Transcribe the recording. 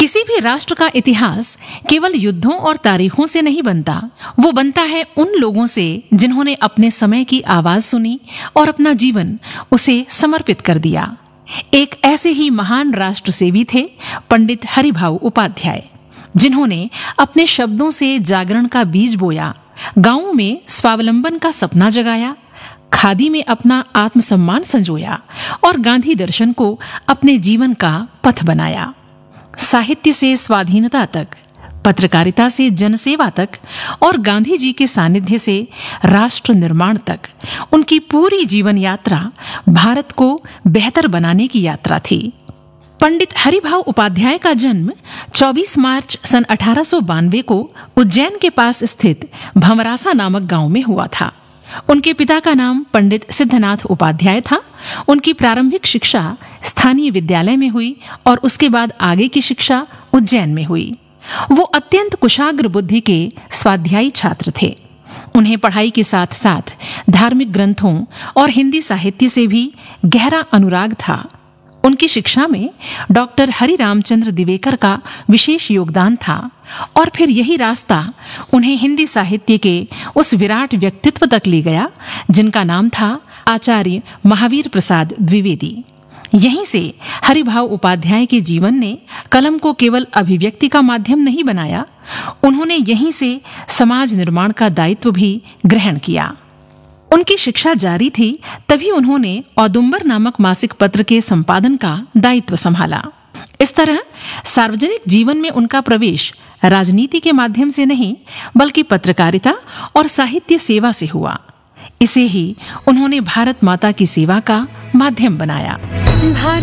किसी भी राष्ट्र का इतिहास केवल युद्धों और तारीखों से नहीं बनता, वो बनता है उन लोगों से जिन्होंने अपने समय की आवाज सुनी और अपना जीवन उसे समर्पित कर दिया। एक ऐसे ही महान राष्ट्र सेवी थे पंडित हरिभाऊ उपाध्याय, जिन्होंने अपने शब्दों से जागरण का बीज बोया, गांवों में स्वावलंबन का सपना जगाया, खादी में अपना आत्मसम्मान संजोया और गांधी दर्शन को अपने जीवन का पथ बनाया। साहित्य से स्वाधीनता तक, पत्रकारिता से जनसेवा तक और गांधी जी के सानिध्य से राष्ट्र निर्माण तक उनकी पूरी जीवन यात्रा भारत को बेहतर बनाने की यात्रा थी। पंडित हरिभाऊ उपाध्याय का जन्म 24 मार्च सन 1892 को उज्जैन के पास स्थित भमरासा नामक गांव में हुआ था। उनके पिता का नाम पंडित सिद्धनाथ उपाध्याय था। उनकी प्रारंभिक शिक्षा स्थानीय विद्यालय में हुई और उसके बाद आगे की शिक्षा उज्जैन में हुई। वो अत्यंत कुशाग्र बुद्धि के स्वाध्यायी छात्र थे। उन्हें पढ़ाई के साथ साथ धार्मिक ग्रंथों और हिंदी साहित्य से भी गहरा अनुराग था। उनकी शिक्षा में डॉक्टर हरि रामचंद्र दिवेकर का विशेष योगदान था और फिर यही रास्ता उन्हें हिंदी साहित्य के उस विराट व्यक्तित्व तक ले गया जिनका नाम था आचार्य महावीर प्रसाद द्विवेदी। यहीं से हरिभाऊ उपाध्याय के जीवन ने कलम को केवल अभिव्यक्ति का माध्यम नहीं बनाया, उन्होंने यहीं से समाज निर्माण का दायित्व भी ग्रहण किया। उनकी शिक्षा जारी थी तभी उन्होंने औदुंबर नामक मासिक पत्र के संपादन का दायित्व संभाला। इस तरह सार्वजनिक जीवन में उनका प्रवेश राजनीति के माध्यम से नहीं बल्कि पत्रकारिता और साहित्य सेवा से हुआ। इसे ही उन्होंने भारत माता की सेवा का माध्यम बनाया।